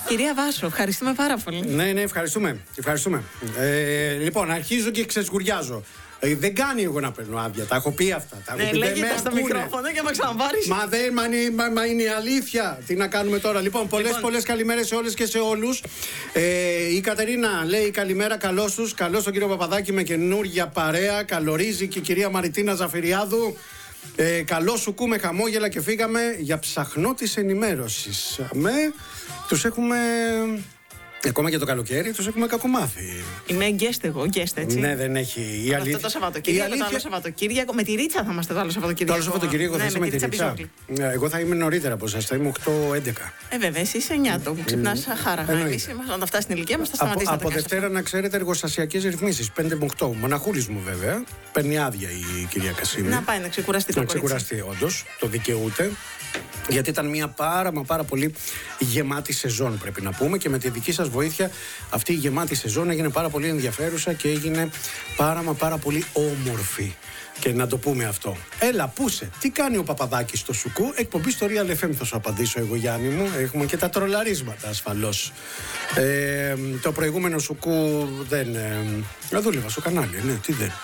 Κυρία Βάσο, ευχαριστούμε πάρα πολύ. Ναι, ευχαριστούμε. Λοιπόν, αρχίζω και ξεσγουριάζω. Δεν κάνει εγώ να παίρνω άδεια. Τα έχω πει αυτά. Λέγεται στα μικρόφωνα και με ξαναβάρεις. Μα είναι η αλήθεια. Τι να κάνουμε τώρα. Λοιπόν, πολλές καλημέρες σε όλες και σε όλους. Η Κατερίνα λέει καλημέρα, καλώς τους. Καλώς τον κύριο Παπαδάκη με καινούργια παρέα. Καλωρίζει και η κυρία Μαριτίνα Ζαφυριάδου. Καλώς σου κούμε χαμόγελα και φύγαμε για ψαχνό της ενημέρωσης. Τους έχουμε... Ακόμα και το καλοκαίρι τους έχουμε κακομάθει. Είμαι guest εγώ, έτσι. Ναι, δεν έχει. Η αλήθεια... Αυτό το Σαββατοκύριακο, το άλλο Σαββατοκύριακο. Με τη Ρίτσα θα είμαστε το άλλο Σαββατοκύριακο. Το άλλο Σαββατοκύριακο θα είσαι με τη Ρίτσα. Εγώ θα είμαι νωρίτερα από εσάς, θα είμαι 8-11. Βέβαια, εσύ είσαι 9 το που ξυπνάς χάρα. Εμείς όταν φτάσει στην ηλικία μας θα σταματήσει. Από Δευτέρα να ξέρετε εργοστασιακές ρυθμίσεις. 5 με 8. Μοναχούλης μου βέβαια. Παίρνει άδεια η κυρία Κασίμη. Να πάει να ξεκουραστεί το κορίτσι. Να ξεκουραστεί, όντως. Το δικαιούται. Γιατί ήταν μια πάρα πολύ γεμάτη σεζόν, πρέπει να πούμε, και με τη δική σας βοήθεια αυτή η γεμάτη σεζόν έγινε πάρα πολύ ενδιαφέρουσα και έγινε πάρα πολύ όμορφη. Και να το πούμε αυτό. Έλα, πούσε, τι κάνει ο Παπαδάκης στο Σουκού? Εκπομπή στο Real FM θα σου απαντήσω εγώ, Γιάννη μου. Έχουμε και τα τρολαρίσματα ασφαλώς. Το προηγούμενο Σουκού δεν δούλευα στο κανάλι, ναι, τι δεν.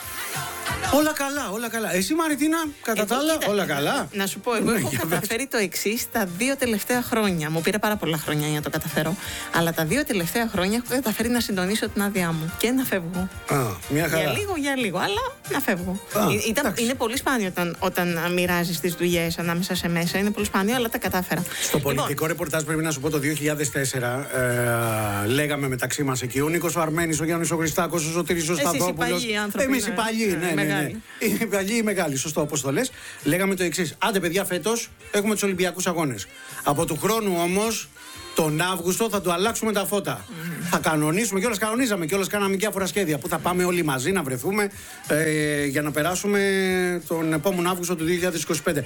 Όλα καλά. Εσύ, Μαριτίνα, κατά τα άλλα, όλα καλά. Να σου πω, εγώ έχω καταφέρει το εξής τα 2 τελευταία χρόνια. Μου πήρε πάρα πολλά χρόνια για να το καταφέρω. Αλλά τα 2 τελευταία χρόνια έχω καταφέρει να συντονίσω την άδειά μου και να φεύγω. Μια χαρά. Για λίγο, αλλά να φεύγω. Είναι πολύ σπάνιο όταν μοιράζεις τις δουλειές ανάμεσα σε μέσα. Είναι πολύ σπάνιο, αλλά τα κατάφερα. Στο πολιτικό ρεπορτάζ, πρέπει να σου πω, το 2004 λέγαμε μεταξύ μας εκεί ο Νίκος ο Αρμένης, ο Γιάννης ο Χριστάκος, ο Σωτήρης ο Σταθόπουλος. Εμείς οι παλιοί, ναι. Οι παλιοί ή μεγάλοι, σωστό, όπως το λες. Λέγαμε το εξής. Άντε, παιδιά, φέτος έχουμε τους Ολυμπιακούς Αγώνες. Από του χρόνου όμως, τον Αύγουστο θα του αλλάξουμε τα φώτα. Θα κανονίσουμε, κιόλας κανονίζαμε, κιόλας κάναμε διάφορα σχέδια που θα πάμε όλοι μαζί να βρεθούμε για να περάσουμε τον επόμενο Αύγουστο του 2025.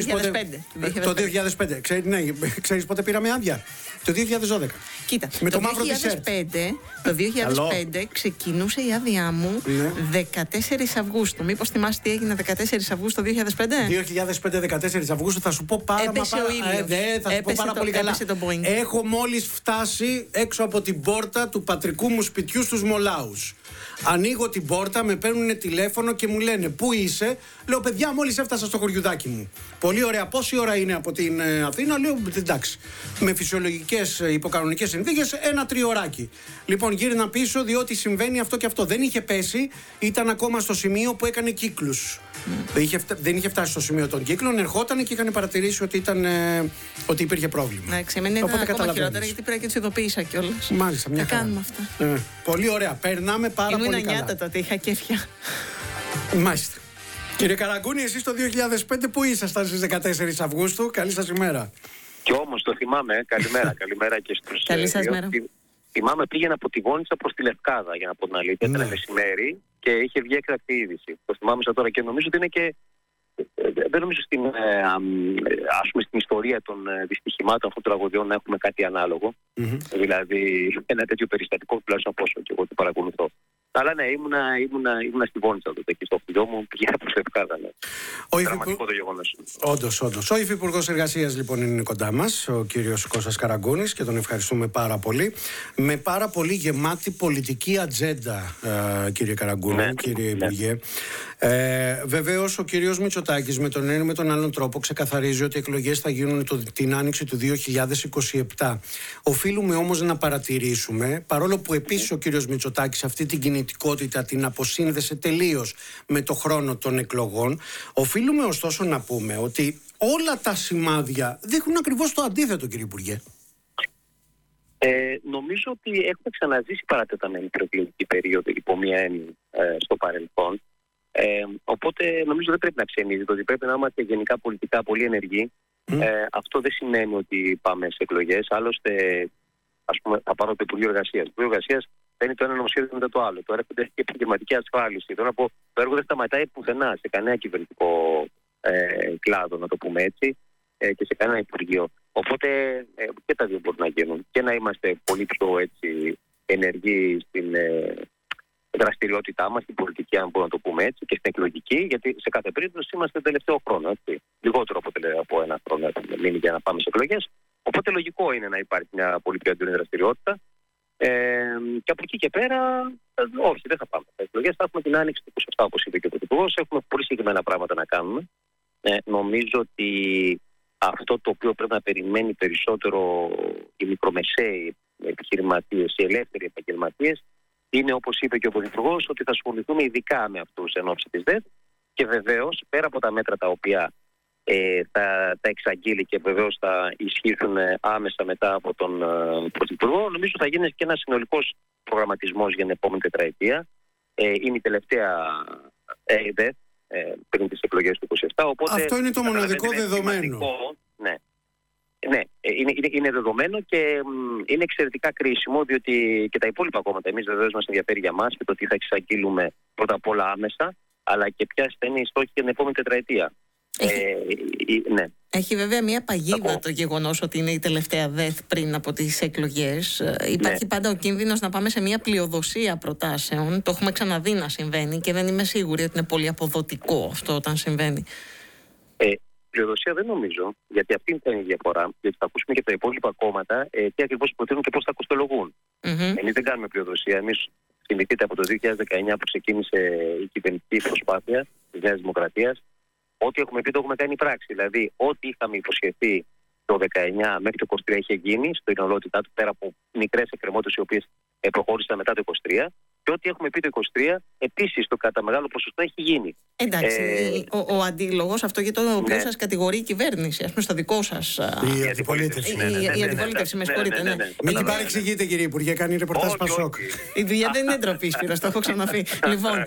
Το 2005. Ξέρεις πότε πήραμε άδεια? Το 2012. Κοίτα, με το μαύρο 2005 ξεκινούσε η άδειά μου 14 Αυγούστου. Μήπως θυμάσαι τι έγινε 14 Αυγούστου το 2005? 2005-14 Αυγούστου θα σου πω πάρα πολύ καλά. Έχω μόλις φτάσει έξω από την πόρτα του πατρικού μου σπιτιού στους Μολάους. Ανοίγω την πόρτα, με παίρνουν τηλέφωνο και μου λένε πού είσαι? Λέω, παιδιά, μόλις έφτασα στο χωριουδάκι μου. Πολύ ωραία, πόση ώρα είναι από την Αθήνα? Λέω, εντάξει. Με φυσιολογικές υποκανονικές συνθήκες, 1 τριωράκι. Λοιπόν, γύρνα πίσω, διότι συμβαίνει αυτό και αυτό. Δεν είχε πέσει, ήταν ακόμα στο σημείο που έκανε κύκλους. Δεν είχε φτάσει στο σημείο των κύκλων, ερχόταν και είχαν παρατηρήσει ότι υπήρχε πρόβλημα. Εντάξει, εμένα ήταν ακόμα χειρότερα, γιατί πρέπει να του ειδοποίησα κιόλας. Μάλιστα, μια χαρά. Κάνουμε αυτά. Πολύ ωραία, περνάμε πάρα πολύ καλά. Ήμουν νιάτα τότε, είχα κέφια. Μάλιστα. Κύριε Καραγκούνη, εσείς το 2005 που ήσασταν στις 14 Αυγούστου? Καλή σας ημέρα. Κι όμως το θυμάμαι, καλημέρα και στους... Καλή σας μέρα. Θυμάμαι, πήγαινα από τη Βόνιτσα προς τη Λευκάδα, για να πω την αλήθεια. Ήταν μεσημέρι και είχε βγει έκτακτη είδηση. Το θυμάμαι σαν τώρα και νομίζω ότι είναι και... Δεν νομίζω στην ιστορία των δυστυχημάτων αυτών των τραγωδιών να έχουμε κάτι ανάλογο. Δηλαδή ένα τέτοιο περιστατικό, τουλάχιστον από όσο και εγώ το παρακολουθώ. Αλλά ναι, ήμουνα στη Βόνιτσα τότε και στο χωριό μου πήγαινα προς Λευκάδα. Δραματικό το γεγονός. Όντως. Ο Υφυπουργός Εργασίας λοιπόν είναι κοντά μας, ο κύριος Κώστας Καραγκούνης, και τον ευχαριστούμε πάρα πολύ. Με πάρα πολύ γεμάτη πολιτική ατζέντα, κύριε Καραγκούνη, κύριε Υπουργέ. Βεβαίως ο κύριος Μητσοτάκης με τον ένα με τον άλλον τρόπο ξεκαθαρίζει ότι οι εκλογές θα γίνουν την άνοιξη του 2027. Οφείλουμε όμως να παρατηρήσουμε, παρόλο που επίσης ο κύριος Μητσοτάκης αυτή την κινητικότητα την αποσύνδεσε τελείως με το χρόνο των εκλογών, οφείλουμε ωστόσο να πούμε ότι όλα τα σημάδια δείχνουν ακριβώς το αντίθετο, κύριε Υπουργέ. Νομίζω ότι έχουμε ξαναζήσει παρατεταμένη προεκλογική περίοδο υπό μία έννοια στο παρελθόν. Οπότε νομίζω δεν πρέπει να ξενίζει το ότι πρέπει να είμαστε γενικά πολιτικά πολύ ενεργοί. Αυτό δεν σημαίνει ότι πάμε σε εκλογές. Άλλωστε, ας πούμε, θα πάρω το Υπουργείο Εργασίας. Το Υπουργείο Εργασίας παίρνει το ένα νομοσχέδιο μετά το άλλο. Τώρα έρχονται και επαγγελματική ασφάλιση. Τώρα το έργο δεν σταματάει πουθενά σε κανένα κυβερνητικό κλάδο, να το πούμε έτσι, και σε κανένα Υπουργείο. Οπότε και τα δύο μπορούν να γίνουν. Και να είμαστε πολύ πιο έτσι, ενεργοί στην δραστηριότητά μας, στην πολιτική, αν μπορούμε να το πούμε έτσι, και στην εκλογική, γιατί σε κάθε περίπτωση είμαστε τελευταίο χρόνο. Έτσι. Λιγότερο από ένα χρόνο έχουμε μείνει για να πάμε σε εκλογές. Οπότε λογικό είναι να υπάρχει μια πολύ πιο έντονη δραστηριότητα. Και από εκεί και πέρα, όχι, δεν θα πάμε. Τα εκλογές θα έχουμε την άνοιξη του 27, όπως είπε και ο Πρωθυπουργός. Έχουμε πολύ συγκεκριμένα πράγματα να κάνουμε. Νομίζω ότι αυτό το οποίο πρέπει να περιμένει περισσότερο οι μικρομεσαίοι επιχειρηματίες, οι ελεύθεροι επαγγελματίες, είναι, όπως είπε και ο Πρωθυπουργός, ότι θα ασχοληθούμε ειδικά με αυτούς εν ώψη της ΔΕΘ. Και βεβαίως, πέρα από τα μέτρα τα οποία θα εξαγγείλει και βεβαίως θα ισχύσουν άμεσα μετά από τον Πρωθυπουργό, νομίζω θα γίνει και ένας συνολικός προγραμματισμός για την επόμενη τετραετία. Είναι η τελευταία ΔΕΘ πριν τις εκλογές του 27. Οπότε αυτό είναι το μοναδικό δεδομένο. Ναι, είναι δεδομένο και είναι εξαιρετικά κρίσιμο, διότι και τα υπόλοιπα κόμματα, εμείς βεβαίως μας ενδιαφέρει για μας και το τι θα εξαγγείλουμε πρώτα απ' όλα άμεσα, αλλά και ποια θα είναι η στόχη για την επόμενη τετραετία. Ναι. Έχει βέβαια μια παγίδα το γεγονός ότι είναι η τελευταία ΔΕΘ πριν από τις εκλογές. Υπάρχει πάντα ο κίνδυνος να πάμε σε μια πλειοδοσία προτάσεων. Το έχουμε ξαναδεί να συμβαίνει και δεν είμαι σίγουρη ότι είναι πολύ αποδοτικό αυτό όταν συμβαίνει. Πλειοδοσία δεν νομίζω, γιατί αυτή είναι η διαφορά. Γιατί θα ακούσουμε και τα υπόλοιπα κόμματα τι ακριβώς προτείνουν και πώς θα κοστολογούν. Εμείς δεν κάνουμε πλειοδοσία. Εμείς, θυμηθείτε από το 2019 που ξεκίνησε η κυβερνητική προσπάθεια της Νέας Δημοκρατίας, ό,τι έχουμε πει το έχουμε κάνει πράξη. Δηλαδή, ό,τι είχαμε υποσχεθεί το 19 μέχρι το 23 είχε γίνει στην ενολότητά του, πέρα από μικρές εκκρεμότητες οι οποίες προχώρησαν μετά το 23. Και ό,τι έχουμε πει το 23, επίσης το κατά μεγάλο ποσοστό έχει γίνει. Εντάξει, ο αντίλογος, αυτό για το οποίο σας κατηγορεί η κυβέρνηση, ας πούμε στο δικό σας. Η αντιπολίτευση. Η αντιπολίτευση, με συγχωρείτε. Μην την παρεξηγείτε, κύριε Υπουργέ, κάνει ρεπορτάζ Πασόκ. Η δουλειά δεν είναι ντροπή, Σπύρος, το έχω ξαναπεί. Λοιπόν,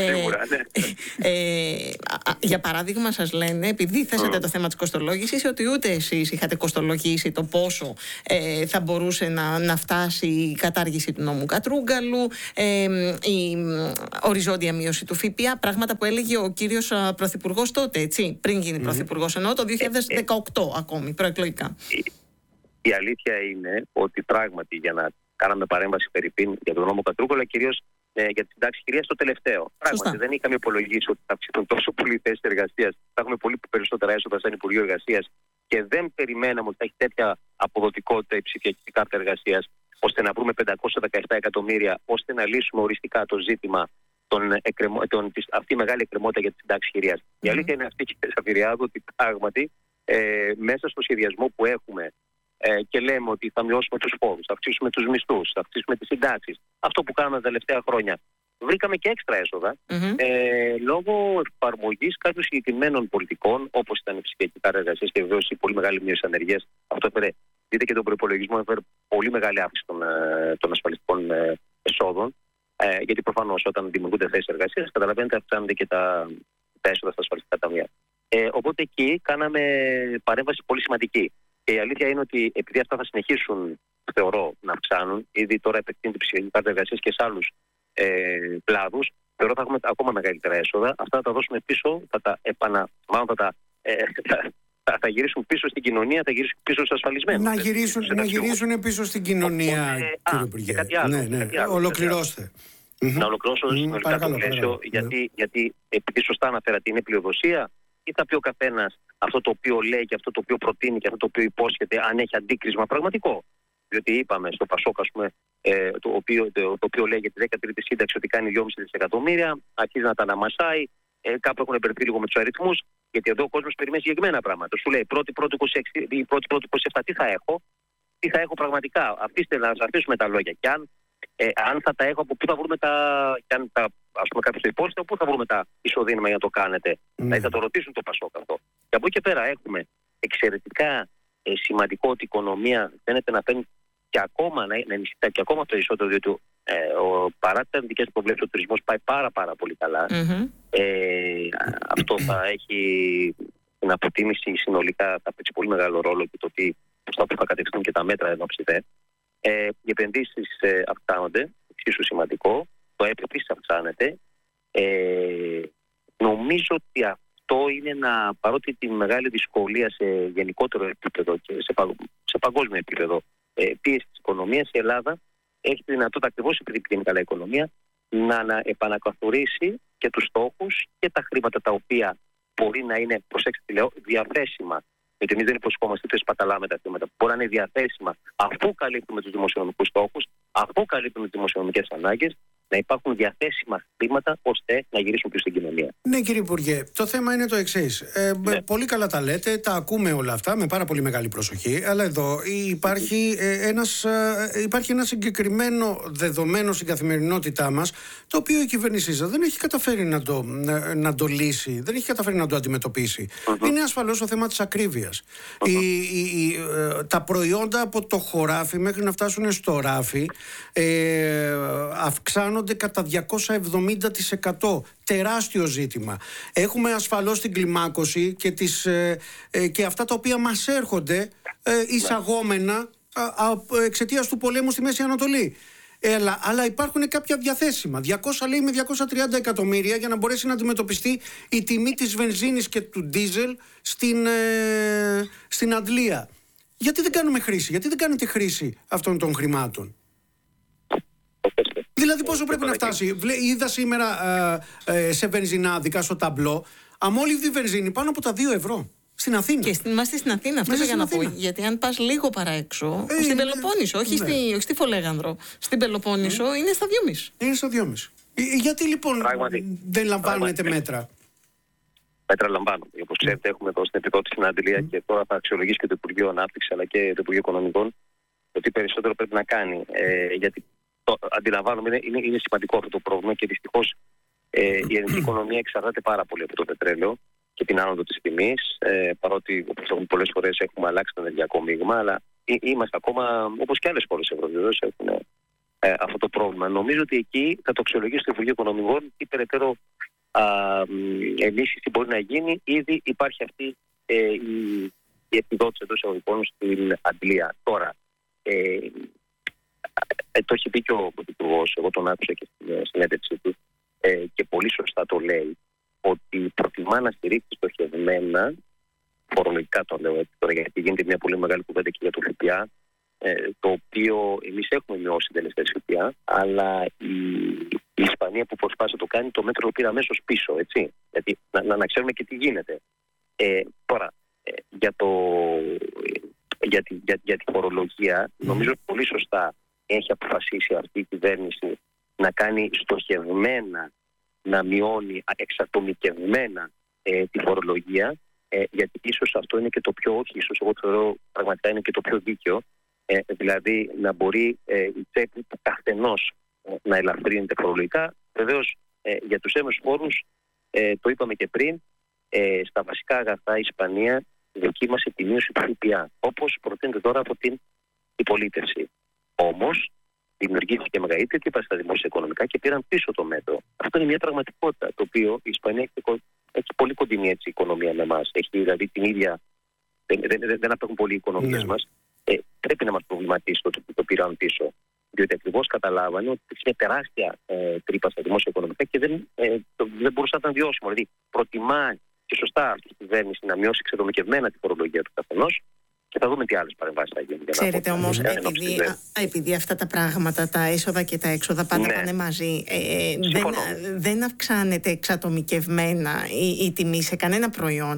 για παράδειγμα, σας λένε, επειδή θέσατε το θέμα της κοστολόγησης, ότι ούτε εσείς είχατε κοστολογήσει το πόσο θα μπορούσε να φτάσει η κατάργηση του νόμου Κατρούγκαλου, η οριζόντια μείωση του ΦΠΑ, πράγματα που έλεγε ο κύριος Πρωθυπουργός τότε, έτσι, πριν γίνει Πρωθυπουργός, ενώ το 2018 ακόμη, προεκλογικά. Η αλήθεια είναι ότι πράγματι για να κάναμε παρέμβαση περίπου για τον νόμο Κατρούγκαλου, αλλά κυρίως για τη συντάξη κυρίας το τελευταίο. Πράγματι δεν είχαμε υπολογίσει ότι θα αυξηθούν τόσο πολύ θέσεις εργασίας, θα έχουμε πολύ περισσότερα έσοδα σαν Υπουργείο Εργασίας και δεν περιμέναμε ότι θα έχει τέτοια αποδοτικότητα η ψηφιακή κάρτα εργασίας, ώστε να βρούμε 517 εκατομμύρια, ώστε να λύσουμε οριστικά το ζήτημα αυτή η μεγάλη εκκρεμότητα για τη συντάξη χειρίας. Η αλήθεια είναι αυτή, κύριε Σαφυριάδου, ότι πράγματι μέσα στο σχεδιασμό που έχουμε και λέμε ότι θα μειώσουμε τους φόρους, θα αυξήσουμε τους μισθούς, θα αυξήσουμε τις συντάξεις, αυτό που κάναμε τα τελευταία χρόνια, βρήκαμε και έξτρα έσοδα λόγω εφαρμογής κάποιων συγκεκριμένων πολιτικών, όπως ήταν η ψηφιακή κάρτα εργασίας και βεβαίως η πολύ μεγάλη μείωση ανεργίας. Αυτό έφερε, δείτε και τον προϋπολογισμό, έφερε πολύ μεγάλη αύξηση των ασφαλιστικών εσόδων. Γιατί προφανώς όταν δημιουργούνται θέσεις εργασίας, καταλαβαίνετε, αυξάνονται και τα έσοδα στα ασφαλιστικά ταμεία. Οπότε εκεί κάναμε παρέμβαση πολύ σημαντική. Και η αλήθεια είναι ότι επειδή αυτά θα συνεχίσουν, θεωρώ, να αυξάνουν, ήδη τώρα επεκτείνεται η ψηφιακή κάρτα εργασίας και σε άλλους κλάδους, θεωρώ θα έχουμε ακόμα μεγαλύτερα έσοδα. Αυτά θα τα δώσουμε πίσω, θα γυρίσουν πίσω στην κοινωνία, θα γυρίσουν πίσω στους ασφαλισμένους. Να γυρίσουν πίσω στην κοινωνία, κύριε Υπουργέ. Ολοκληρώστε. Να ολοκληρώσω συνολικά το πλαίσιο, γιατί επειδή σωστά αναφέρατε, είναι πλειοδοσία, ή θα πει ο καθένας αυτό το οποίο λέει και αυτό το οποίο προτείνει και αυτό το οποίο υπόσχεται, αν έχει αντίκρισμα πραγματικό. Διότι είπαμε στο Πασόκ, ας πούμε, το οποίο λέει για τη 13η σύνταξη ότι κάνει 2,5 δισεκατομμύρια, αρχίζει να τα αναμασάει, κάπου έχουν επερθεί λίγο με τους αριθμούς, γιατί εδώ ο κόσμος περιμένει συγκεκριμένα πράγματα. Σου λέει 1η-1η 26 ή 1η-1η 27 τι θα έχω πραγματικά. Αφήστε να σας αφήσουμε τα λόγια. Και αν θα τα έχω, από πού θα βρούμε και αν ας πούμε κάποιος το υπόσχεται, πού θα βρούμε τα ισοδύναμα για να το κάνετε. Θα το ρωτήσουν το Πασόκ αυτό. Και από εκεί και πέρα έχουμε εξαιρετικά σημαντικό ότι η οικονομία φαίνεται να παίρνει και ακόμα να ενισχυθεί και ακόμα περισσότερο, διότι παρά τις αρνητικές προβλέψεις ο τουρισμός πάει πάρα πολύ καλά. Αυτό θα έχει την αποτίμηση συνολικά, θα παίξει πολύ μεγάλο ρόλο και το πώς θα κατευθυνούν και τα μέτρα ενώ ψηφέ. Οι επενδύσεις αυξάνονται, εξίσου σημαντικό. Το ΕΠ επίσης αυξάνεται. Νομίζω ότι αυτό είναι παρότι τη μεγάλη δυσκολία σε γενικότερο επίπεδο και σε παγκόσμιο επίπεδο πίεση της οικονομίας, η Ελλάδα έχει τη δυνατότητα, ακριβώς επειδή πηγαίνει καλά η οικονομία, να επανακαθορίσει και τους στόχους και τα χρήματα τα οποία μπορεί να είναι, προσέξτε τι λέω, διαθέσιμα Γιατί εμείς δεν υποσχόμαστε ούτε σπαταλάμε τα χρήματα που μπορεί να είναι διαθέσιμα αφού καλύπτουμε τους δημοσιονομικούς στόχους, αφού καλύπτουμε τις δημοσιονομικές ανάγκες, να υπάρχουν διαθέσιμα χρήματα ώστε να γυρίσουν πίσω στην κοινωνία. Ναι, κύριε Υπουργέ, το θέμα είναι το εξής. Πολύ καλά τα λέτε, τα ακούμε όλα αυτά με πάρα πολύ μεγάλη προσοχή, αλλά εδώ υπάρχει ένα συγκεκριμένο δεδομένο στην καθημερινότητά μας, το οποίο η κυβέρνησή σας δεν έχει καταφέρει να το λύσει, δεν έχει καταφέρει να το αντιμετωπίσει. Είναι ασφαλώς το θέμα της ακρίβειας. Τα προϊόντα από το χωράφι μέχρι να φτάσουν στο ράφι αυξάνονται κατά 270%. Τεράστιο ζήτημα. Έχουμε ασφαλώς την κλιμάκωση και αυτά τα οποία μας έρχονται εισαγόμενα εξαιτίας του πολέμου στη Μέση Ανατολή. Αλλά υπάρχουν κάποια διαθέσιμα. 200 λέει με 230 εκατομμύρια για να μπορέσει να αντιμετωπιστεί η τιμή της βενζίνης και του ντίζελ στην αντλία. Γιατί δεν κάνουμε χρήση, γιατί δεν κάνετε χρήση αυτών των χρημάτων? Δηλαδή πόσο πρέπει να φτάσει? Είδα σήμερα σε βενζινάδικα στο ταμπλό αμόλυβδη βενζίνη πάνω από τα 2 ευρώ. Στην Αθήνα. Και είμαστε στην Αθήνα, αυτό για να πω. Γιατί αν πας λίγο παραέξω, στην Πελοπόννησο, όχι στη Φολέγανδρο, στην Πελοπόννησο είναι στα 2,5. Είναι στα 2,5. Γιατί λοιπόν δεν λαμβάνετε μέτρα? Μέτρα λαμβάνουμε. Όπως ξέρετε, έχουμε εδώ στην επιδότηση στην Αντιλία και τώρα θα αξιολογήσει και το Υπουργείο Ανάπτυξης αλλά και το Υπουργείο Οικονομικών ότι περισσότερο πρέπει να κάνει. Γιατί αντιλαμβάνομαι, είναι σημαντικό αυτό το πρόβλημα και δυστυχώς η ελληνική οικονομία εξαρτάται πάρα πολύ από το πετρέλαιο και την άνοδο της τιμής. Παρότι, όπως έχουμε πολλές φορές, έχουμε αλλάξει το ενεργειακό μείγμα, αλλά είμαστε ακόμα, όπως και άλλες χώρες Ευρωβουλευτές, έχουν αυτό το πρόβλημα. Νομίζω ότι εκεί θα το αξιολογήσει το Υπουργείο Οικονομικών τι περαιτέρω ενίσχυση μπορεί να γίνει. Ήδη υπάρχει αυτή η επιδότηση εντός εισαγωγικών στην Αντλία. Τώρα, το έχει πει και ο Υπουργός, εγώ τον άκουσα και στην συνέντευξή του και πολύ σωστά το λέει, ότι προτιμά να στηρίξει στοχευμένα, φορολογικά το λέω έτσι τώρα, γιατί γίνεται μια πολύ μεγάλη κουβέντα και για το ΦΠΑ, το οποίο εμείς έχουμε μειώσει τελεστές ΦΠΑ, αλλά η Ισπανία που προσπάθησε να το κάνει, το μέτρο το πήρε αμέσως πίσω, έτσι. Γιατί να ξέρουμε και τι γίνεται. Τώρα, για τη φορολογία, νομίζω πολύ σωστά έχει αποφασίσει αυτή η κυβέρνηση να κάνει στοχευμένα, να μειώνει εξατομικευμένα τη φορολογία, γιατί ίσως αυτό είναι και το πιο, όχι ίσως εγώ θεωρώ πραγματικά είναι και το πιο δίκαιο, δηλαδή να μπορεί η τσέπη του καθενός να ελαφρύνεται φορολογικά. Βεβαίως για τους έμεσους φόρους, το είπαμε και πριν, στα βασικά αγαθά η Ισπανία δοκίμασε τη μείωση του ΦΠΑ, όπως προτείνεται τώρα από την υπολίτευση. Όμως δημιουργήθηκε μεγαλύτερη τύπα στα δημόσια οικονομικά και πήραν πίσω το μέτρο. Αυτό είναι μια πραγματικότητα, το οποίο η Ισπανία έχει πολύ κοντινή έτσι, οικονομία με εμάς. Έχει δηλαδή την ίδια. Δεν απέχουν πολύ οι οικονομίες μας. Πρέπει να μας προβληματίσει το πήραν πίσω. Διότι ακριβώς καταλάβανε ότι υπήρχε μια τεράστια τρύπα στα δημόσια οικονομικά και δεν μπορούσε να τα βιώσουμε. Δηλαδή, προτιμά και σωστά αυτή η κυβέρνηση να μειώσει εξατομικευμένα τη φορολογία του καθενός. Και θα δούμε τι άλλες παρεμβάσεις θα γίνουν. Ξέρετε όμως, επειδή αυτά τα πράγματα, τα έσοδα και τα έξοδα πάντα πάνε μαζί, δεν αυξάνεται εξατομικευμένα η τιμή σε κανένα προϊόν.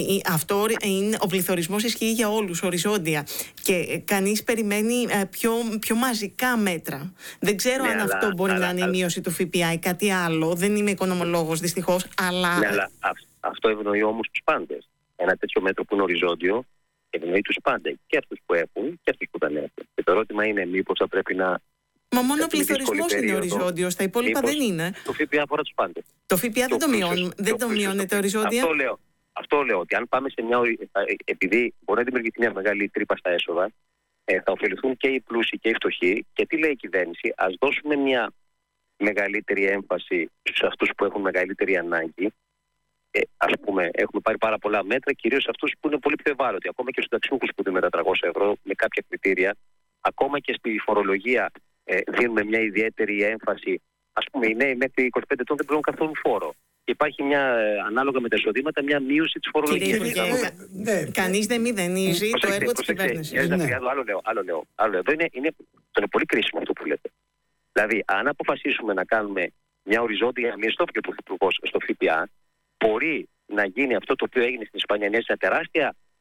Ο πληθωρισμός ισχύει για όλους, οριζόντια. Και κανείς περιμένει πιο μαζικά μέτρα. Δεν ξέρω αν αυτό μπορεί να είναι η μείωση του ΦΠΑ ή κάτι άλλο. Δεν είμαι οικονομολόγος δυστυχώς, αλλά. Ναι, αλλά αυτό ευνοεί όμως τους πάντες. Ένα τέτοιο μέτρο που είναι οριζόντιο ευνοεί τους πάντες, και αυτούς που έχουν και αυτούς που δεν έχουν. Και το ερώτημα είναι μήπως θα πρέπει να. Μα μόνο ο πληθωρισμός είναι οριζόντιος, τα υπόλοιπα δεν είναι. Το ΦΠΑ αφορά τους πάντες. Το ΦΠΑ δεν το μειώνεται οριζόντια. Αυτό λέω, ότι αν πάμε σε μια. Επειδή μπορεί να δημιουργηθεί μια μεγάλη τρύπα στα έσοδα, θα ωφεληθούν και οι πλούσιοι και οι φτωχοί. Και τι λέει η κυβέρνηση, ας δώσουμε μια μεγαλύτερη έμφαση στους αυτούς που έχουν μεγαλύτερη ανάγκη. Ας πούμε, έχουμε πάρει πάρα πολλά μέτρα, κυρίως σε αυτούς που είναι πολύ πιο ευάλωτοι. Ακόμα και στους συνταξιούχους που είναι με τα 300 ευρώ, με κάποια κριτήρια. Ακόμα και στη φορολογία δίνουμε μια ιδιαίτερη έμφαση. Ας πούμε, οι νέοι μέχρι 25 ετών δεν πληρώνουν καθόλου φόρο. Και υπάρχει ανάλογα με τα εισοδήματα μια μείωση της φορολογίας. Κανείς δεν μηδενίζει το έργο της κυβέρνησης. Άλλο λέω. Εδώ είναι πολύ κρίσιμο αυτό που λέτε. Δηλαδή, αν αποφασίσουμε να κάνουμε μια οριζόντια μείωση, το είπε και ο Πρωθυπουργός στο ΦΠΑ, μπορεί να γίνει αυτό το οποίο έγινε στην Ισπανία, μια τεράστια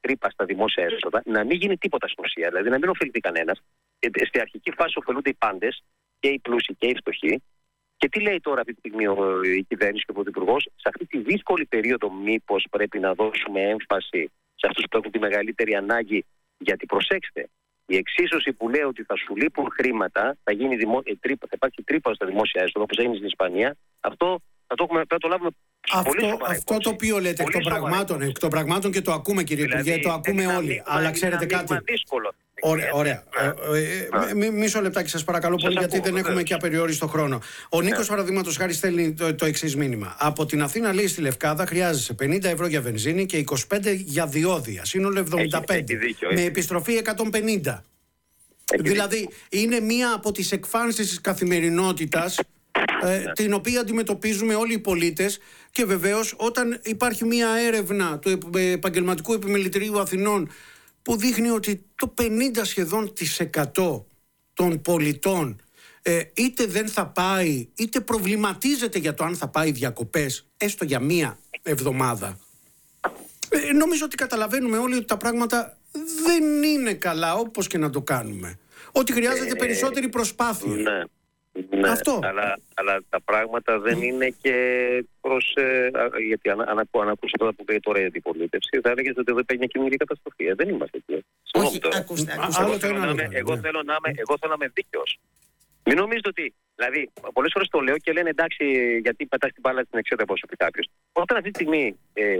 τρύπα στα δημόσια έσοδα, να μην γίνει τίποτα στην ουσία. Δηλαδή να μην ωφεληθεί κανένας. Στη αρχική φάση ωφελούνται οι πάντες, και οι πλούσιοι και οι φτωχοί. Και τι λέει τώρα αυτή τη στιγμή η κυβέρνηση και ο Πρωθυπουργός? Σε αυτή τη δύσκολη περίοδο, μήπως πρέπει να δώσουμε έμφαση σε αυτούς που έχουν τη μεγαλύτερη ανάγκη? Γιατί προσέξτε, η εξίσωση που λέει ότι θα σου λείπουν χρήματα, θα υπάρξει τρύπα στα δημόσια έσοδα, όπως έγινε στην Ισπανία, αυτό πρέπει να το λάβουμε πολύ σοβαρά. Αυτό το οποίο λέτε εκ των πραγμάτων και το ακούμε, κύριε Υπουργέ, το ακούμε όλοι. Αλλά ξέρετε κάτι. Ωραία. Μισό λεπτάκι, σας παρακαλώ πολύ, γιατί δεν έχουμε και απεριόριστο χρόνο. Ο Νίκος, παραδείγματος χάρη, στέλνει το εξής μήνυμα. Από την Αθήνα, λέει, στη Λευκάδα χρειάζεσαι 50 ευρώ για βενζίνη και 25 για διόδια. Σύνολο 75. Με επιστροφή 150. Δηλαδή, είναι μία από τις εκφάνσεις της καθημερινότητας, την οποία αντιμετωπίζουμε όλοι οι πολίτες. Και βεβαίως, όταν υπάρχει μία έρευνα του Επαγγελματικού Επιμελητηρίου Αθηνών που δείχνει ότι το 50 σχεδόν % των πολιτών είτε δεν θα πάει, είτε προβληματίζεται για το αν θα πάει διακοπές, έστω για μία εβδομάδα. Νομίζω ότι καταλαβαίνουμε όλοι ότι τα πράγματα δεν είναι καλά, όπως και να το κάνουμε. Ότι χρειάζεται περισσότερη προσπάθεια. Ναι, αυτό. Αλλά τα πράγματα δεν είναι και προς... γιατί αν ακούσα τώρα που λέει τώρα η αντιπολίτευση, θα έλεγε ότι δεν παίρνει μια κοινωνική καταστροφή. Δεν είμαστε εκεί. Όχι, ακούστε. Εγώ θέλω να είμαι δίκαιος. Μην νομίζετε ότι... Δηλαδή, πολλές φορές το λέω και λένε εντάξει, γιατί πετάς την μπάλα στην εξέδρα προσωπή κάποιος. Όταν αυτή τη στιγμή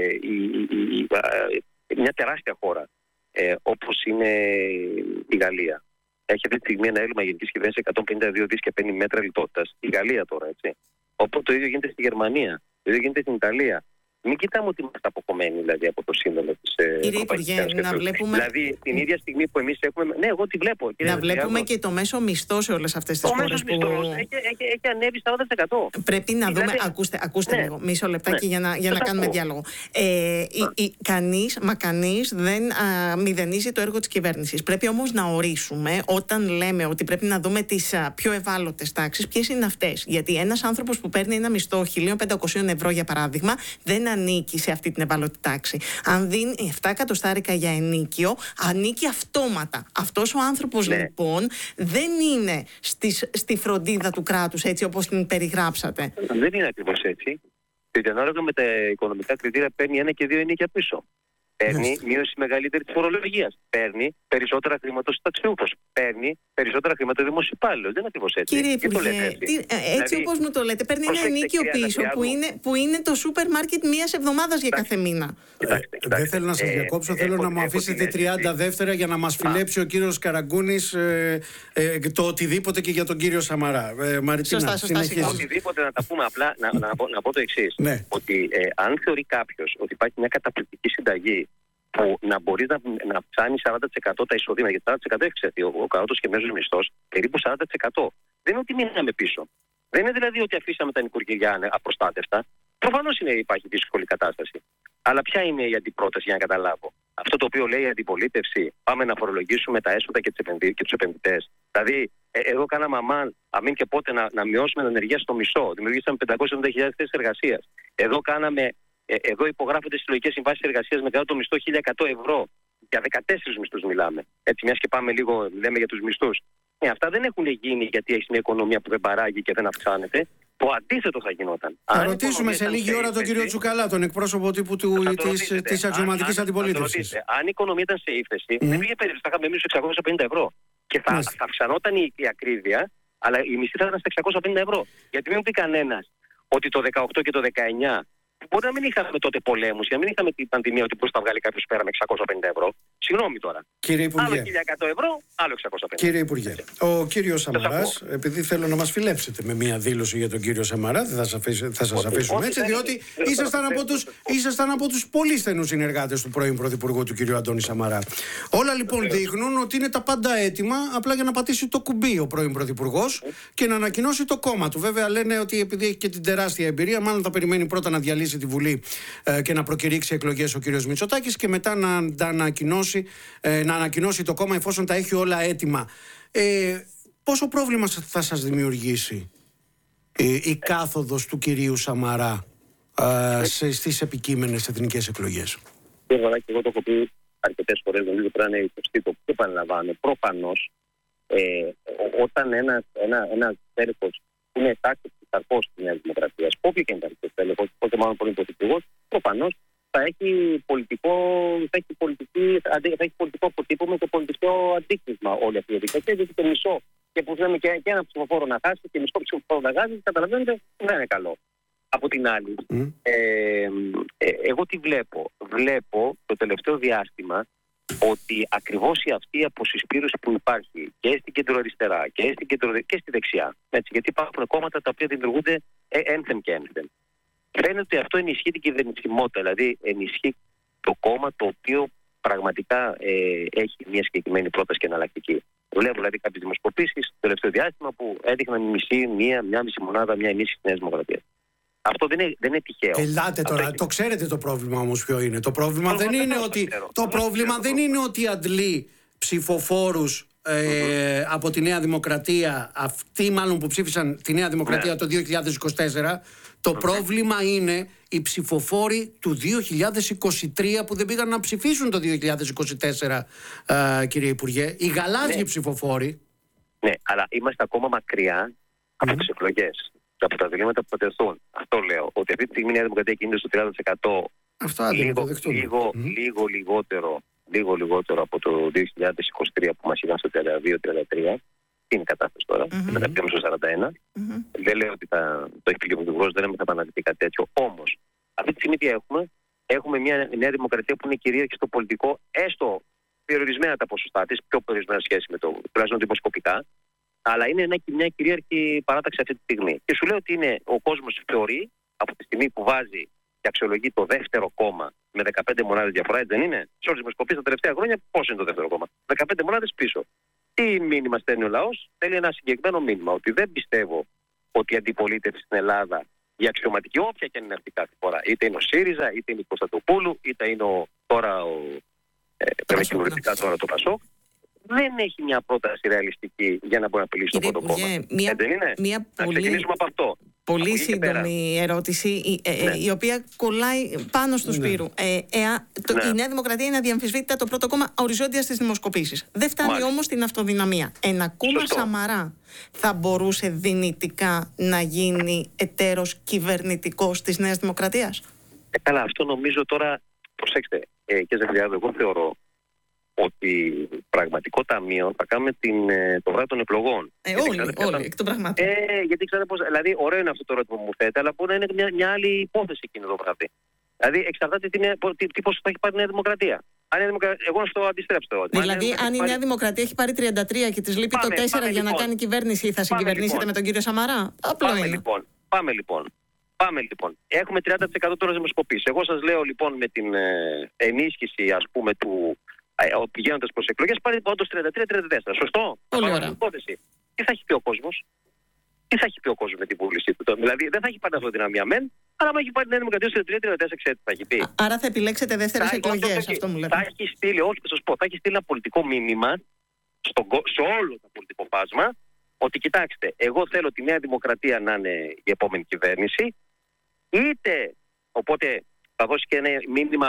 μια τεράστια χώρα όπως είναι η Γαλλία έχει αυτή τη στιγμή ένα έλλειμμα γενικής κυβέρνησης 152 δις και παίρνει μέτρα λιτότητας. Η Γαλλία τώρα, έτσι. Οπότε το ίδιο γίνεται στη Γερμανία, το ίδιο γίνεται στην Ιταλία. Μην κοιτάμε ότι είμαστε αποκομμένοι δηλαδή, από το σύνολο της Ευρωπαϊκής Ένωσης. Να βλέπουμε... Δηλαδή την ίδια στιγμή που εμείς έχουμε. Ναι, εγώ τη βλέπω. Να βλέπουμε και το μέσο μισθό σε όλες αυτές τις χώρες. Το μέσο μισθός έχει ανέβει στα 80%. Πρέπει να δούμε. Ακούστε λίγο, μισό λεπτάκι για να κάνουμε διάλογο. Κανείς δεν μηδενίζει το έργο της κυβέρνησης. Πρέπει όμως να ορίσουμε, όταν λέμε ότι πρέπει να δούμε τις πιο ευάλωτες τάξεις, ποιες είναι αυτές. Γιατί ένας άνθρωπος που παίρνει ένα μισθό 1.500 ευρώ, για παράδειγμα, δεν ανήκει σε αυτή την ευάλωτη τάξη. Αν δίνει 7 εκατοστάρικα για ενίκιο, ανήκει αυτόματα. Αυτός ο άνθρωπος λοιπόν δεν είναι στη φροντίδα του κράτους, έτσι όπως την περιγράψατε. Δεν είναι ακριβώς έτσι. Γιατί ανάλογα με τα οικονομικά κριτήρια παίρνει 1 και 2 ενίκια πίσω. Παίρνει μείωση μεγαλύτερη της φορολογίας. Παίρνει περισσότερα χρήματα στους ταξιούχους. Παίρνει περισσότερα χρήματα ο δημόσιος υπάλληλος. Δεν είναι ακριβώς έτσι. Κύριε Υπουργέ, έτσι όπως μου το λέτε, παίρνει ένα ενίκιο πίσω που είναι το σούπερ μάρκετ μιας εβδομάδας για κάθε μήνα. Δεν θέλω να σας διακόψω. Θέλω να μου αφήσετε 30 δεύτερα για να μας φιλέψει ο κύριος Καραγκούνης το οτιδήποτε και για τον κύριο Σαμαρά. Μαριτίνα, συνεχίζει. Οτιδήποτε να τα πούμε απλά, να πω το εξής. Ότι αν θεωρεί κάποιος ότι υπάρχει μια καταπληκτική συνταγή που να μπορεί να φτάνει 40% τα εισοδήματα, γιατί 40% έχει ξεφύγει ο κατώτατος και μέσος μισθός, περίπου 40%. Δεν είναι ότι μείναμε πίσω. Δεν είναι δηλαδή ότι αφήσαμε τα νοικοκυριά απροστάτευτα. Προφανώς υπάρχει δύσκολη κατάσταση. Αλλά ποια είναι η αντιπρόταση για να καταλάβω? Αυτό το οποίο λέει η αντιπολίτευση, πάμε να φορολογήσουμε τα έσοδα και τους επενδυτές. Δηλαδή, εδώ κάναμε αμήν και πότε να μειώσουμε την ανεργία στο μισό. Δημιουργήσαμε 570.000 θέσεις εργασίας. Εδώ υπογράφονται συλλογικές συμβάσεις εργασίας με κατώτατο μισθό 1.100 ευρώ. Για 14 μισθούς μιλάμε. Έτσι, μιας και πάμε λίγο, λέμε για τους μισθούς. Αυτά δεν έχουν γίνει γιατί έχει μια οικονομία που δεν παράγει και δεν αυξάνεται. Το αντίθετο θα γινόταν. Θα ρωτήσουμε σε λίγη ώρα τον κύριο Τσουκαλά, τον εκπρόσωπο τύπου της αξιωματικής αντιπολίτευσης. Αν η οικονομία ήταν σε ύφεση, δεν πήγε περίπτωση, θα είχαμε εμείς 650 ευρώ. Και θα αυξανόταν η ακρίβεια, αλλά η μισθή θα ήταν στα 650 ευρώ. Γιατί μην πει κανένας ότι το 18 και το 19. Μπορεί να μην είχαμε τότε πολέμους, για να μην είχαμε την πανδημία ότι πώς θα βγάλει κάποιος πέρα με 650 ευρώ. Συγγνώμη τώρα. Κύριε Υπουργέ. Άλλο 1.100 ευρώ, άλλο 650. Κύριε Υπουργέ, ο κύριος Σαμαράς, επειδή θέλω να μας φιλέψετε με μια δήλωση για τον κύριο Σαμαρά, δεν θα σας αφήσουμε έτσι, διότι ήσασταν από τους πολύ στενούς συνεργάτες του πρώην Πρωθυπουργού του κύριου Αντώνη Σαμαρά. Όλα λοιπόν δείχνουν ότι είναι τα πάντα έτοιμα, απλά για να πατήσει το κουμπί ο πρώην Πρωθυπουργός και να ανακοινώσει το κόμμα του. Βέβαια λένε ότι επειδή έχει και την τεράστια εμπειρία, μάλλον θα περιμένει πρώτα να διαλύσει τη Βουλή και να προκηρύξει εκλογές ο κύριος Μητσοτάκης και μετά να ανακοινώσει το κόμμα εφόσον τα έχει όλα έτοιμα. Πόσο πρόβλημα θα σας δημιουργήσει η κάθοδος του κυρίου Σαμαρά στις επικείμενες εθνικές εκλογές? Εγώ το έχω πει αρκετές φορές, νομίζω πρέπει να είναι 20η που επαναλαμβάνω. Προφανώς, όταν ένας τέλεχος που είναι τάξη της αρχός της Νέας Δημοκρατίας, όποιο και είναι τέλεχος, οπότε μάλλον πολύ υποθετικός, προφανώς θα έχει πολιτικό αποτύπωμα και πολιτικό αντίκρισμα όλη αυτή η διαδικασία, γιατί το μισό και που θέλουμε και ένα ψηφοφόρο να χάσει και μισό ψηφοφόρο να χάσει, καταλαβαίνετε, δεν είναι καλό. Από την άλλη, εγώ τι βλέπω. Βλέπω το τελευταίο διάστημα ότι ακριβώς αυτή η αποσυσπήρωση που υπάρχει και στην κεντροαριστερά και στη δεξιά, έτσι, γιατί υπάρχουν κόμματα τα οποία δημιουργούνται ένθεν και ένθεν. Φαίνεται ότι αυτό ενισχύει την κυβερνησιμότητα, δηλαδή ενισχύει το κόμμα το οποίο πραγματικά έχει μια συγκεκριμένη πρόταση και εναλλακτική. Βλέπω δηλαδή κάποιες δημοσκοπήσεις το τελευταίο διάστημα που έδειχναν μια μισή μονάδα, μια ενίσχυση της Νέας Δημοκρατίας. Αυτό δεν είναι τυχαίο. Ελάτε τώρα, το ξέρετε το πρόβλημα όμως ποιο είναι. Το πρόβλημα δεν είναι ότι αντλεί ψηφοφόρους από τη Νέα Δημοκρατία, αυτοί μάλλον που ψήφισαν τη Νέα Δημοκρατία το 2024. Το πρόβλημα είναι οι ψηφοφόροι του 2023 που δεν πήγαν να ψηφίσουν το 2024, κύριε Υπουργέ. Οι γαλάζιοι ψηφοφόροι. Ναι, αλλά είμαστε ακόμα μακριά από τις εκλογές. Από τα διλήμματα που θα τεθούν. Αυτό λέω. Ότι αυτή τη στιγμή η Νέα Δημοκρατία κινείται στο 30%. Αυτά λίγο λιγότερο από το 2023 που μας είχαν στο 32-33. Είναι η κατάσταση τώρα. Μεταπιέμε στο 41. Δεν λέω ότι το έχει φύγει από τον δεν θα επαναληφθεί κάτι τέτοιο. Όμως, αυτή τη στιγμή τι έχουμε? Έχουμε μια Νέα Δημοκρατία που είναι κυρίαρχη στο πολιτικό, έστω περιορισμένα τα ποσοστά της, πιο περιορισμένα σχέση με το τουλάχιστον δημοσκοπικά. Αλλά είναι μια κυρίαρχη παράταξη αυτή τη στιγμή. Και σου λέω ότι ο κόσμος θεωρεί, από τη στιγμή που βάζει και αξιολογεί το δεύτερο κόμμα με 15 μονάδες διαφορά, έτσι δεν είναι? Σε όλες τις δημοσκοπήσεις τα τελευταία χρόνια, πώς είναι το δεύτερο κόμμα? 15 μονάδες πίσω. Τι μήνυμα στέλνει ο λαός? Θέλει ένα συγκεκριμένο μήνυμα. Ότι δεν πιστεύω ότι η αντιπολίτευση στην Ελλάδα, η αξιωματική, όποια και είναι αυτή κάθε φορά, είτε είναι ο ΣΥΡΙΖΑ, είτε είναι η Κωνσταντοπούλου, είτε είναι τώρα το ΠΑΣΟΚ, δεν έχει μια πρόταση ρεαλιστική για να μπορεί να απειλήσει το πρώτο κόμμα. Μια ξεκινήσουμε από αυτό. Πολύ σύντομη ερώτηση, η οποία κολλάει πάνω στο Σπύρου. Η Νέα Δημοκρατία είναι αδιαμφισβήτητα το πρώτο κόμμα οριζόντια στις δημοσκοπήσεις. Δεν φτάνει όμως στην αυτοδυναμία. Ένα κόμμα Σαμαρά θα μπορούσε δυνητικά να γίνει εταίρος κυβερνητικός της Νέας Δημοκρατίας? Καλά, αυτό νομίζω τώρα, προσέξτε, και Ζαχαριάδου, εγώ θεωρώ ότι πραγματικό ταμείο θα κάνουμε το βράδυ των εκλογών. Όλοι, εκ των πραγμάτων. Γιατί ξέρετε πώς, δηλαδή, ωραίο είναι αυτό το ερώτημα που μου θέτε, αλλά μπορεί να είναι μια άλλη υπόθεση εκείνο το βράδυ. Δηλαδή, εξαρτάται τι πόσο θα έχει πάρει η Νέα Δημοκρατία. Εγώ να το αντιστρέψω. Δηλαδή, αν η Νέα Δημοκρατία έχει πάρει 33 και της λείπει το 4 για να κάνει κυβέρνηση, θα συγκυβερνήσετε με τον κύριο Σαμαρά? Πάμε λοιπόν. Έχουμε 30% τώρα δημοσκοπήσεις. Εγώ σας λέω λοιπόν με την ενίσχυση, ας πούμε, του. Πηγαίνοντας προς εκλογές, πάρει όντως 33-34. Σωστό? Πολύ ωραία. Τι θα έχει πει ο κόσμος? Τι θα έχει πει ο κόσμος με την πούληση του? Δηλαδή δεν θα έχει πάρει αυτοδυναμία μεν, αλλά αν έχει πάρει την Νέα Δημοκρατία στο 33-34, ξέρετε τι θα έχει πει. Άρα θα επιλέξετε δεύτερες εκλογές, αυτό μου λέτε? Θα έχει στείλει, όχι θα σας πω, θα έχει στείλει ένα πολιτικό μήνυμα σε όλο το πολιτικό φάσμα ότι κοιτάξτε, εγώ θέλω τη Νέα Δημοκρατία να είναι η επόμενη κυβέρνηση, είτε οπότε θα δώσει και ένα μήνυμα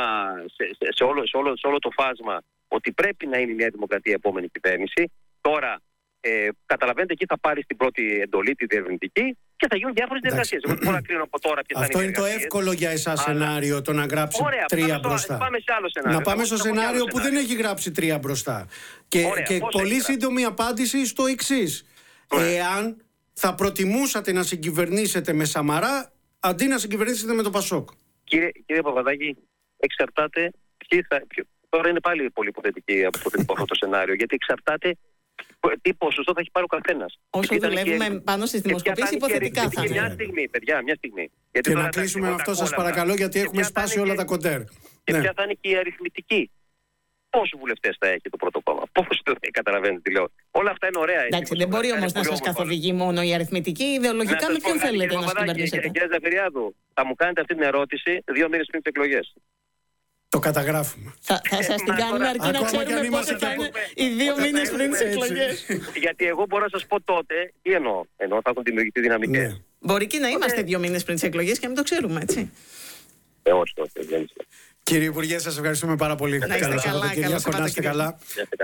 σε όλο το φάσμα ότι πρέπει να είναι η Νέα Δημοκρατία η επόμενη κυβέρνηση. Τώρα, καταλαβαίνετε, εκεί θα πάρει την πρώτη εντολή, τη διερευνητική, και θα γίνουν διάφορες διεργασίες. Εγώ δεν μπορώ να κρίνω από τώρα ποιες θα είναι. Αυτό είναι το εύκολο για εσάς σενάριο, το να γράψει 3 μπροστά. Πάμε σε άλλο σενάριο. Να πάμε στο σενάριο που δεν έχει γράψει 3 μπροστά. Και πολύ σύντομη απάντηση στο εξής. Εάν θα προτιμούσατε να συγκυβερνήσετε με Σαμαρά αντί να συγκυβερνήσετε με το ΠΑΣΟΚ? Κύριε Παπαδάκη, εξαρτάται τώρα είναι πάλι πολύ υποθετικό αυτό το σενάριο, γιατί εξαρτάται τι ποσοστό θα έχει πάρει ο καθένας. Όσο δουλεύουμε πάνω στις δημοσκοπήσεις, υποθετικά θα είναι. Μια στιγμή. Και να κλείσουμε με αυτό, σας παρακαλώ, γιατί έχουμε σπάσει όλα τα κοντέρ. Και ποια θα είναι και η αριθμητική. Πόσους βουλευτές θα έχει το πρώτο κόμμα? Πώς το καταλαβαίνετε τι λέω? Όλα αυτά είναι ωραία. Εντάξει, δεν μπορεί όμως να σας καθοδηγεί μόνο η αριθμητική. Ιδεολογικά με ποιον θέλετε να συγκυβερνήσετε? Κύριε Ζαχαριάδου, θα μου κάνετε αυτή την ερώτηση 2 μήνες πριν τις εκλογές. Το καταγράφουμε. Θα σας την κάνουμε αρκεί να ξέρουμε πότε θα είναι οι 2 μήνες πριν τις εκλογές. Γιατί εγώ μπορώ να σας πω τότε τι εννοώ. Εννοώ θα έχουν δημιουργηθεί δυναμικές. Μπορεί και να είμαστε 2 μήνες πριν τις εκλογές και να μην το ξέρουμε, έτσι. Όχι, δεν είναι. Κύριε Υπουργέ, σας ευχαριστούμε πάρα πολύ. Να είστε καλά, καλά Σαββατοκύριακο.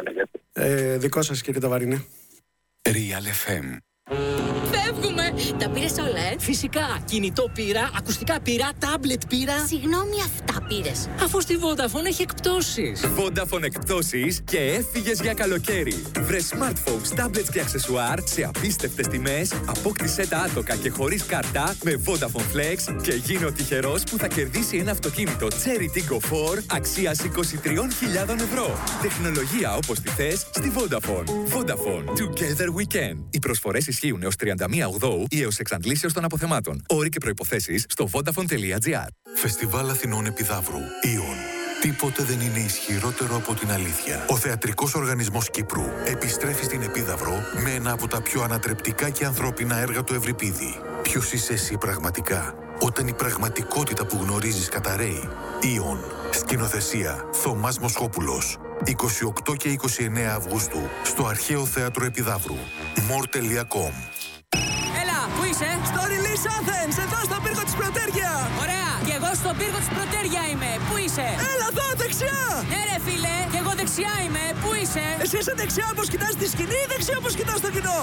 Δικό σας, κύριε Ταβαρίνε. Real FM. Φεύγουμε! Τα πήρες όλα, Φυσικά. Κινητό πήρα, ακουστικά πήρα, τάμπλετ πήρα. Συγγνώμη, αυτά πήρες. Αφού στη Vodafone έχει εκπτώσεις. Vodafone εκπτώσεις και έφυγες για καλοκαίρι. Βρε smartphones, tablets και αξεσουάρ σε απίστευτες τιμές, απόκτησέ τα άτοκα και χωρίς κάρτα με Vodafone Flex και γίνε ο τυχερός που θα κερδίσει ένα αυτοκίνητο Cherry Tiggo 4 αξίας 23.000 ευρώ. Τεχνολογία όπως τη θες στη Vodafone. Vodafone. Together we can. Οι προσφορές ισχύουν έως 31 Οκτώου ή έως εξαντλήσεως των αποθεμάτων. Όροι και προϋποθέσεις στο vodafone.gr. Φεστιβάλ Αθηνών Επιδαύρου. Ιον. Τίποτε δεν είναι ισχυρότερο από την αλήθεια. Ο Θεατρικός Οργανισμός Κύπρου επιστρέφει στην Επίδαυρο με ένα από τα πιο ανατρεπτικά και ανθρώπινα έργα του Ευρυπίδη. Ποιος είσαι εσύ πραγματικά, όταν η πραγματικότητα που γνωρίζεις καταραίει? Ιον. Σκηνοθεσία Θωμάς Μοσχόπουλος. 28 και 29 Αυγούστου στο Αρχαίο Θέατρο Επιδαύρου. more.com. Έλα, πού είσαι? Στο Release Athens, εδώ στο πύργο της Πρωτέρια. Ωραία, και εγώ στο πύργο της Πρωτέρια είμαι. Πού είσαι? Έλα εδώ, δεξιά. Ναι ρε φίλε, και εγώ δεξιά είμαι. Πού είσαι? Εσύ είσαι δεξιά όπως κοιτάς τη σκηνή ή δεξιά όπως κοιτάς το κοινό?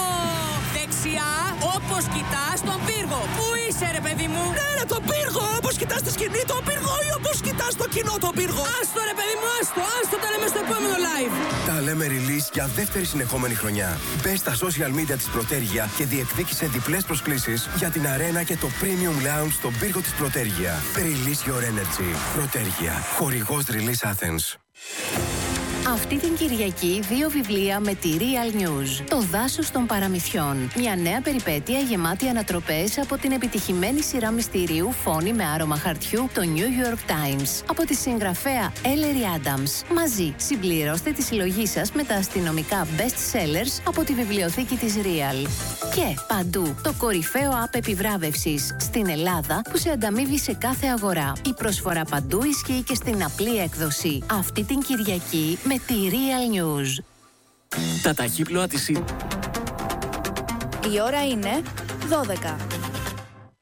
Δεξιά όπως κοιτάς τον πύργο. Πού είσαι ρε παιδί μου? Ναι ρε, τον πύργο, όπως κοιτάς τη σκηνή τον πύργο ή όπως κοιτάς το κοινό τον πύργο? Άστο ρε παιδί μου, άστο, τα λέμε στο επόμενο live. Τα λέμε release για δεύτερη συνεχόμενη χρονιά. Μπες στα social media της Πρωτέρια και διεκδίκησε διπλές προσκλήσεις για την αρένα και το premium lounge στον πύργο της Πρωτέρια. Release your energy. Πρωτέρια. Χορηγός Release Athens. Αυτή την Κυριακή 2 βιβλία με τη Real News. Το δάσος των παραμυθιών. Μια νέα περιπέτεια γεμάτη ανατροπές από την επιτυχημένη σειρά μυστηρίου Φόνη με άρωμα χαρτιού, το New York Times. Από τη συγγραφέα Ellery Adams. Μαζί συμπληρώστε τη συλλογή σας με τα αστυνομικά best sellers από τη βιβλιοθήκη της Real. Και παντού το κορυφαίο app επιβράβευσης στην Ελλάδα που σε ανταμείβει σε κάθε αγορά. Η προσφορά παντού ισχύει και στην απλή έκδοση. Αυτή την Κυριακή με τη Real News. Τα ταχύπλοα της... Η ώρα είναι 12.